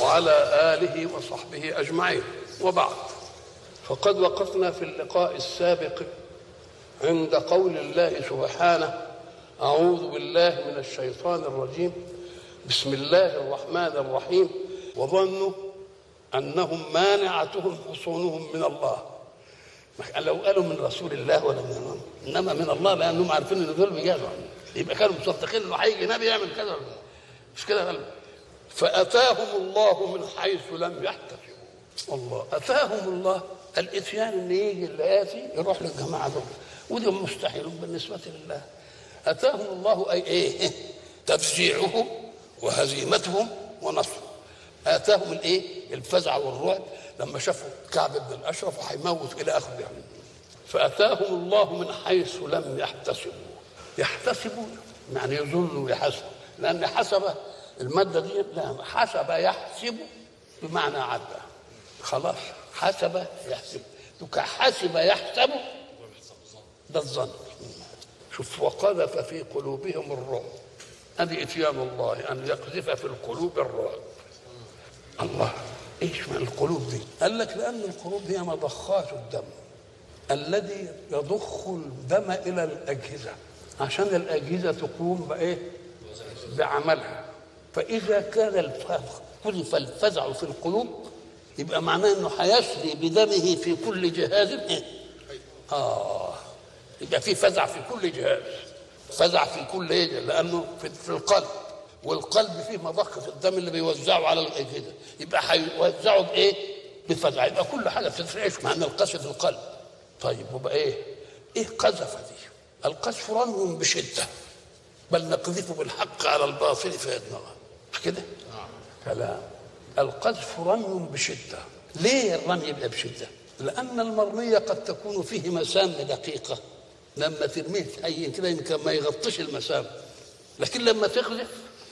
وعلى آله وصحبه أجمعين، وبعد، فقد وقفنا في اللقاء السابق عند قول الله سبحانه: أعوذ بالله من الشيطان الرجيم، بسم الله الرحمن الرحيم. وظنوا أنهم مانعتهم حصونهم من الله. لو قالوا من رسول الله ولا من الله، إنما من الله، لأنهم عارفين إن دول بيجازوا، يبقى كانوا مصدقين إنه هيجي نبي يعمل كذا، مش كده قال. فأتاهم الله من حيث لم يحتسبوا. الله أتاهم الله، الإتيان إن يجي الآتي يروح للجماعة دول، وده مستحيل بالنسبة لله. أتاهم الله أي إيه؟ تفزيعهم وهزيمتهم ونصرهم. آتاهم الإيه؟ الفزع والرعب لما شافوا كعب بن الأشرف وهيموت إلى آخره يعني. فأتاهم الله من حيث لم يحتسبوا. يحتسبوا يعني يظنوا ويحسبوا، لأن حسب المادة دي لا، حسب يحسب بمعنى عدى، خلاص حسب يحسب، حسب يحسب ده الظن. شوف، وقذف في قلوبهم الرعب. هذه اتيان الله ان يقذف في القلوب الرعب. الله، ايش من القلوب دي؟ قال لك لان القلوب هي مضخات الدم الذي يضخ الدم الى الاجهزه عشان الاجهزه تقوم بايه؟ بعملها. فاذا كان قذف الفزع في القلوب يبقى معناه انه هيسري بدمه في كل جهاز. يبقى في فزع في كل جهاز، فزع في كل ايه؟ لانه في القلب، والقلب فيه مضخه الدم اللي بيوزعه على الاجهزه، يبقى هيوزعه بايه؟ بفزع، يبقى كل حاجه بتترعش مع ان القذف في القلب. طيب وبقى ايه قذف دي؟ القذف رمي بشده، بل نقذف بالحق على الباطل فيدمغه، مش كده؟ كلام. القذف رمي بشده. ليه الرمي يبقى بشده؟ لأن المرمية قد تكون فيه مسام دقيقة، لما ترميه في أي كده يمكن ما يغطيش المسام، لكن لما تقذف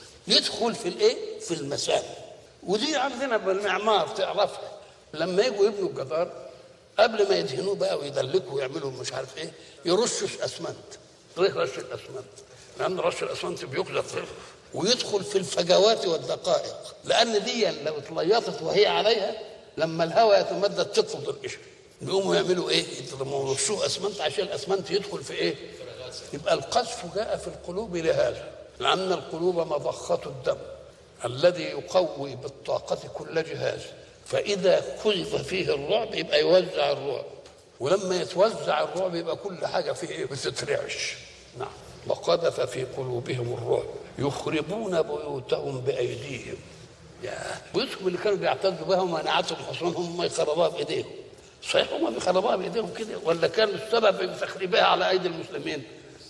يدخل في الإيه؟ في المسام. ودي عندنا بالمعمار تعرفها، لما يجوا يبنوا الجدار قبل ما يدهنوه بقى ويدلكوا ويعملوا مش عارف إيه، يرشوا أسمنت. ليه رش الأسمنت؟ لأن رش الأسمنت بيقذف ويدخل في الفجوات والدقائق، لأن دي لو اتليطت وهي عليها لما الهواء يتمدد تطرد القشر، يقوموا يعملوا ايه؟ يرشوه اسمنت عشان الاسمنت يدخل في ايه؟ يبقى القذف جاء في القلوب لهذا، لان القلوب مضخه الدم الذي يقوي بالطاقه كل جهاز، فاذا قذف فيه الرعب يبقى يوزع الرعب، ولما يتوزع الرعب يبقى كل حاجه فيه ايه؟ بتترعش. نعم. وقذف في قلوبهم الرعب يخربون بيوتهم بايديهم. يا بيوتهم اللي كانوا بيعتزوا بها ومنعتهم حصونهم هم يخربوها بايديهم. صحيح هم بيخربوها بايديهم كده، ولا كانوا السبب في تخريبها على ايدي المسلمين؟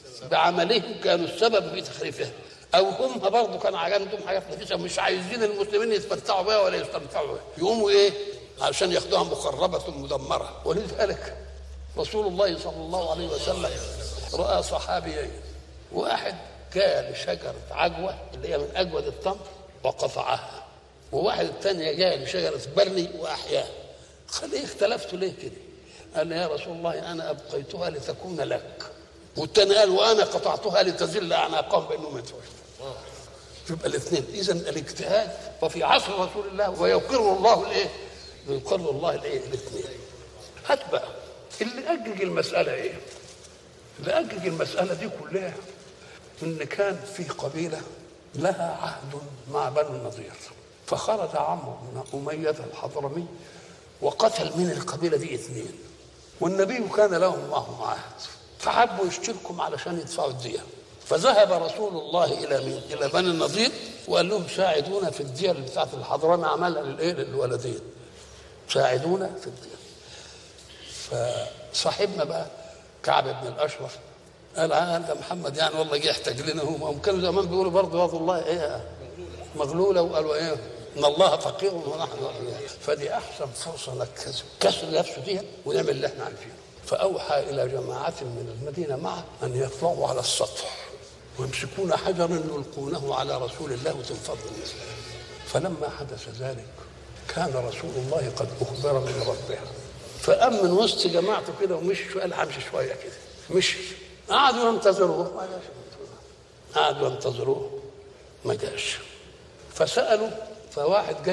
بعملهم كانوا السبب في تخريبها، او هم برضه كانوا عندهم حاجات نفيسه مش عايزين المسلمين يتمتعوا بها ولا يستمتعوا بها، يقوموا ايه؟ عشان ياخدوها مخربه مدمره. ولذلك رسول الله صلى الله عليه وسلم راى صحابيين، واحد كان شجره عجوه اللي هي من اجود التمر وقطعها، وواحد الثاني جاء لشجرة برني وأحياها. خليه اختلفتوا ليه كده؟ قال يا رسول الله أنا أبقيتها لتكون لك، والثاني قال وأنا قطعتها لتزل أعناقهم بأنهم يدفعوا. يبقى الاثنين. إذن الاجتهاد وفي عصر رسول الله ويقر الله الإيه؟ يقر الله الإيه؟ الاثنين. هات بقى اللي أجج المسألة إيه؟ اللي أجج المسألة دي كلها إن كان في قبيلة لها عهد مع بنو النضير، فخرج عمرو بن أمية الحضرمي وقتل من القبيلة دي 2، والنبي كان لهم معهم عهد، فحبوا يشتركوا علشان يدفعوا الدية. فذهب رسول الله إلى بني النضير وقال لهم ساعدونا في الدية اللي بتاعت الحضرمي عملها للولدين، ساعدونا في الدية. فصاحبنا بقى كعب بن الأشرف قال ده محمد يعني والله جه يحتاج لنا، هم كانوا زمان بيقولوا برضه يد الله ايه مغلوله، وقالوا ايه ان الله فقير ونحن اغنياء. فدي احسن فرصه نكسر نفسه فيها ونعمل اللي احنا عارفينه. فاوحى الى جماعه من المدينه معه ان يطلعوا على السطح ويمسكون حجرا يلقونه على رسول الله وتنفض الناس. فلما حدث ذلك كان رسول الله قد اخبر من ربه، فقام من وسط جماعته كده ومشي شويه، قال همشي شويه كده، مشي. قعدوا ينتظروه ما جاش، قعدوا ينتظروه ما جاش. فسألوا، فواحد جاي